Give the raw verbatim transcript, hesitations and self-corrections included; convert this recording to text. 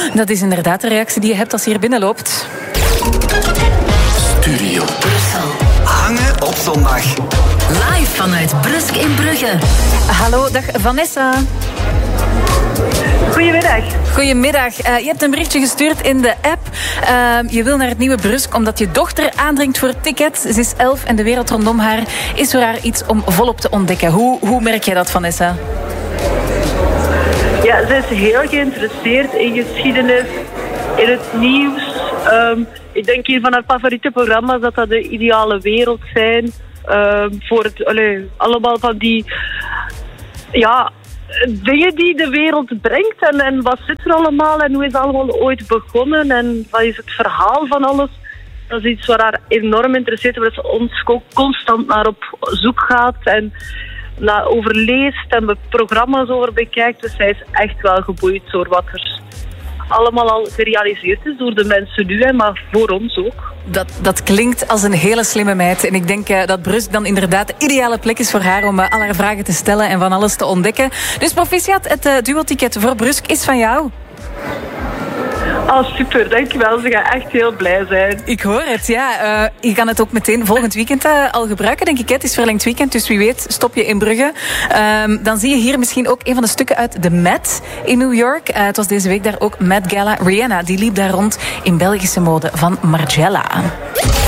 Dat is inderdaad de reactie die je hebt als je hier binnenloopt. Studio Brussel. Hangen op zondag. Live vanuit Brusk in Brugge. Hallo, dag Vanessa. Goedemiddag. Goedemiddag. Uh, je hebt een berichtje gestuurd in de app. Uh, je wil naar het nieuwe Brusk omdat je dochter aandringt voor tickets. Ze is elf en de wereld rondom haar is voor haar iets om volop te ontdekken. Hoe, hoe merk jij dat, Vanessa? Ja, ze is heel geïnteresseerd in geschiedenis, in het nieuws. Um, ik denk hier van haar favoriete programma's dat dat de ideale wereld zijn. Um, voor het, allee, allemaal van die... Ja... dingen die de wereld brengt en, en wat zit er allemaal en hoe is het allemaal ooit begonnen en wat is het verhaal van alles. Dat is iets waar haar enorm interesseert, waar ze ons constant naar op zoek gaat en naar overleest en we programma's over bekijkt. Dus zij is echt wel geboeid door wat er allemaal al gerealiseerd is door de mensen nu, hè, maar voor ons ook. Dat, dat klinkt als een hele slimme meid. En ik denk uh, dat Brusk dan inderdaad de ideale plek is voor haar om uh, al haar vragen te stellen en van alles te ontdekken. Dus proficiat, het uh, duo-ticket voor Brusk is van jou. Oh, super, dankjewel. Ze gaan echt heel blij zijn. Ik hoor het, ja. Uh, je kan het ook meteen volgend weekend uh, al gebruiken, denk ik. Het is verlengd weekend, dus wie weet stop je in Brugge. Um, dan zie je hier misschien ook een van de stukken uit de Met in New York. Uh, het was deze week daar ook Met Gala. Rihanna, die liep daar rond in Belgische mode van Margiela.